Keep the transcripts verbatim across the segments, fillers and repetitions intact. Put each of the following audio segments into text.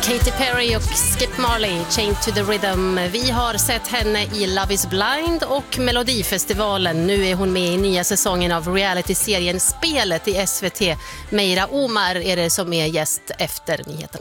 Katy Perry och Skip Marley, Chained to the Rhythm. Vi har sett henne i Love is Blind och Melodifestivalen. Nu är hon med i nya säsongen av reality-serien Spelet i S V T. Meira Omar är det som är gäst efter nyheterna.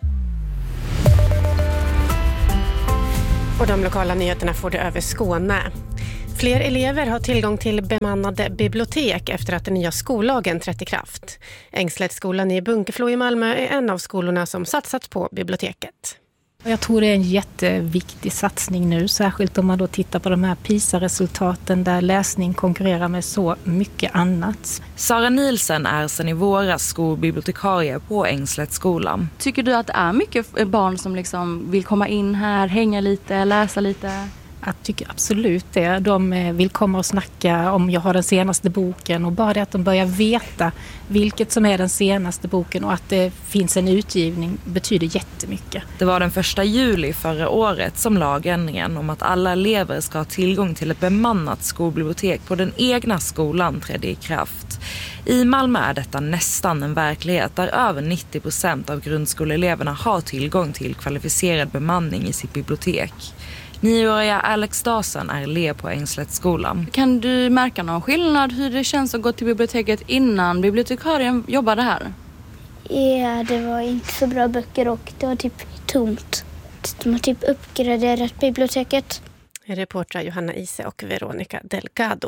Och de lokala nyheterna får det över Skåne. Fler elever har tillgång till bemannade bibliotek efter att den nya skollagen trätt i kraft. Ängslättsskolan i Bunkeflo i Malmö är en av skolorna som satsat på biblioteket. Jag tror det är en jätteviktig satsning nu, särskilt om man då tittar på de här PISA-resultaten där läsning konkurrerar med så mycket annat. Sara Nielsen är sedan i våras skolbibliotekarie på Ängslättsskolan. Tycker du att det är mycket barn som liksom vill komma in här, hänga lite, läsa lite? Jag tycker absolut det. De vill komma och snacka om jag har den senaste boken och bara det att de börjar veta vilket som är den senaste boken och att det finns en utgivning betyder jättemycket. Det var den första juli förra året som lagändringen om att alla elever ska ha tillgång till ett bemannat skolbibliotek på den egna skolan trädde i kraft. I Malmö är detta nästan en verklighet där över nittio procent av grundskoleeleverna har tillgång till kvalificerad bemanning i sitt bibliotek. Nioåriga Alex Dasen är elev på Ängslättsskolan. Kan du märka någon skillnad hur det känns att gå till biblioteket innan bibliotekarien jobbade här? Ja, det var inte så bra böcker och det var typ tomt. De har typ uppgraderat biblioteket. Reportrar Johanna Ise och Veronica Delgado.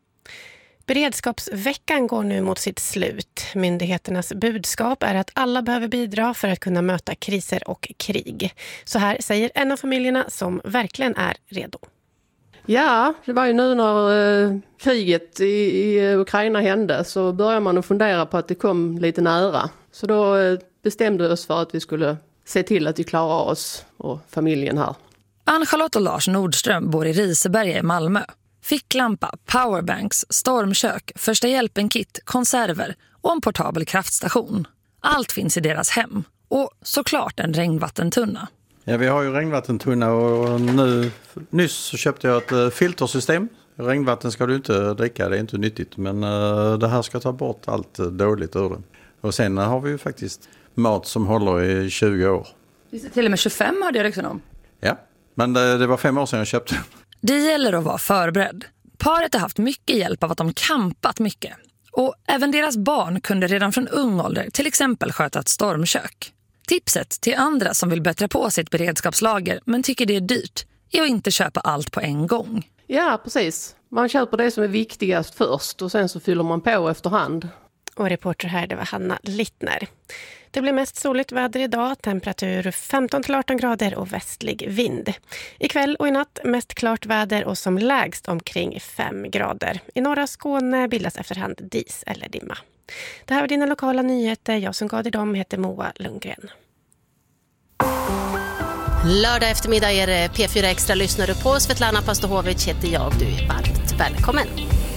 Beredskapsveckan går nu mot sitt slut. Myndigheternas budskap är att alla behöver bidra för att kunna möta kriser och krig. Så här säger en av familjerna som verkligen är redo. Ja, det var ju nu när eh, kriget i, i Ukraina hände så började man att fundera på att det kom lite nära. Så då eh, bestämde vi oss för att vi skulle se till att vi klarar oss och familjen här. Ann-Charlotte och Lars Nordström bor i Riseberga i Malmö. Ficklampa, powerbanks, stormkök, första hjälpen-kit, konserver och en portabel kraftstation. Allt finns i deras hem. Och såklart en regnvattentunna. Ja, vi har ju regnvattentunna och nu nyss så köpte jag ett filtersystem. Regnvatten ska du inte dricka, det är inte nyttigt. Men uh, det här ska ta bort allt dåligt ur det. Och sen har vi ju faktiskt mat som håller i tjugo år. Till och med tjugofem hade jag rykten om. Ja, men det, det var fem år sedan jag köpte. Det gäller att vara förberedd. Paret har haft mycket hjälp av att de kampat mycket. Och även deras barn kunde redan från ung ålder till exempel sköta ett stormkök. Tipset till andra som vill bättra på sitt beredskapslager men tycker det är dyrt är att inte köpa allt på en gång. Ja, precis. Man köper det som är viktigast först och sen så fyller man på efterhand. Och reporter här, det var Hanna Littner. Det blir mest soligt väder idag, temperatur femton till arton grader och västlig vind. Ikväll och i natt mest klart väder och som lägst omkring fem grader. I norra Skåne bildas efterhand dis eller dimma. Det här var dina lokala nyheter. Jag som gav dig dem heter Moa Lundgren. Lördag eftermiddag är det P fyra Extra lyssnar du på. Svetlana Pastohovic heter jag. Du är varmt välkommen.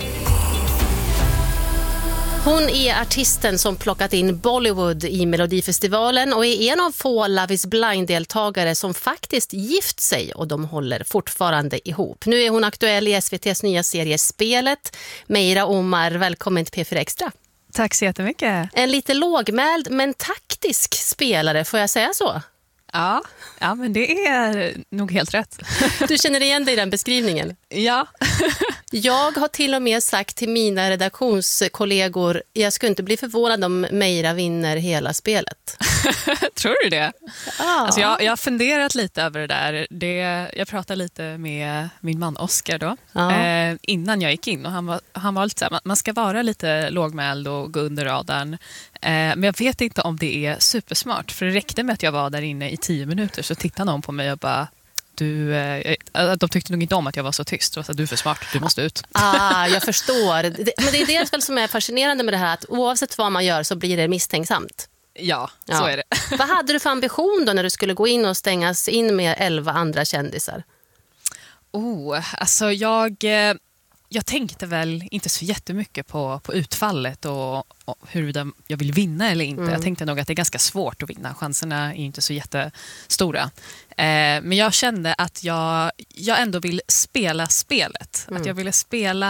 Hon är artisten som plockat in Bollywood i Melodifestivalen och är en av få Love is Blind-deltagare som faktiskt gift sig och de håller fortfarande ihop. Nu är hon aktuell i S V T:s nya serie Spelet. Meira Omar, välkommen till P fyra Extra. Tack så jättemycket. En lite lågmäld men taktisk spelare, får jag säga så? Ja, ja, men det är nog helt rätt. Du känner igen dig i den beskrivningen? Ja. Jag har till och med sagt till mina redaktionskollegor, jag skulle inte bli förvånad om Meira vinner hela spelet. Tror du det? Ja. Alltså jag, jag har funderat lite över det där. Det, jag pratade lite med min man Oscar då, Ja. eh, innan jag gick in. Och han var, han var lite så här, man, man ska vara lite lågmäld och gå under radarn. Eh, men jag vet inte om det är supersmart. För det räckte med att jag var där inne i tio minuter så tittade någon på mig och bara... Du, eh, de tyckte nog inte om att jag var så tyst. Så att du är för smart, du måste ut. Ah, jag förstår. Det, men det är det väl som är fascinerande med det här. Att oavsett vad man gör så blir det misstänksamt. Ja, Ja. så är det. Vad hade du för ambition då när du skulle gå in och stängas in med elva andra kändisar? Oh, alltså jag, eh, jag tänkte väl inte så jättemycket på, på utfallet och, och huruvida jag vill vinna eller inte. Mm. Jag tänkte nog att det är ganska svårt att vinna. Chanserna är inte så jättestora. Eh, men jag kände att jag, jag ändå vill spela spelet. Mm. Att jag ville spela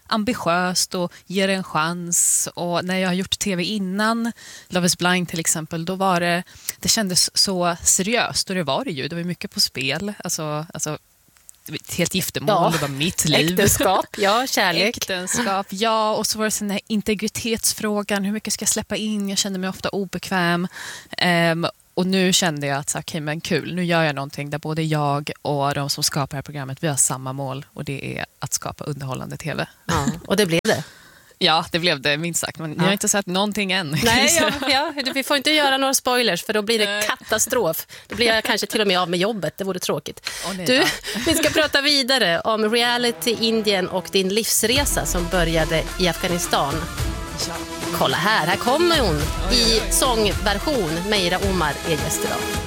ambitiöst och ger en chans. Och när jag har gjort tv innan, Love is blind till exempel, då var det, det kändes så seriöst, och det var det ju. Det var mycket på spel, alltså, alltså ett helt giftermål, ja. Det var mitt liv. Äktenskap, ja, kärlek. Äktenskap, ja, och så var det den här integritetsfrågan, hur mycket ska jag släppa in? Jag kände mig ofta obekväm. Um, och nu kände jag att, okej, okay, men kul, nu gör jag någonting där både jag och de som skapar det här programmet, vi har samma mål, och det är att skapa underhållande tv. Ja, och det blev det. Ja, det blev det, minst sagt. Men ja. Ni har inte sett någonting än. Nej, ja, ja, vi får inte göra några spoilers, för då blir det katastrof. Då blir jag kanske till och med av med jobbet, det vore tråkigt. Oh, nej, du, ja. Vi ska prata vidare om reality, Indien och din livsresa som började i Afghanistan. Ja. Kolla här, här kommer hon i sångversion. Meira Omar är gäst idag.